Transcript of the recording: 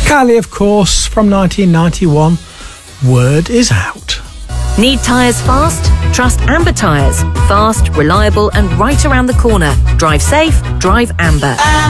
Cali, of course, from 1991. Word is out. Need tyres fast? Trust Amber Tyres. Fast, reliable and right around the corner. Drive safe, drive Amber.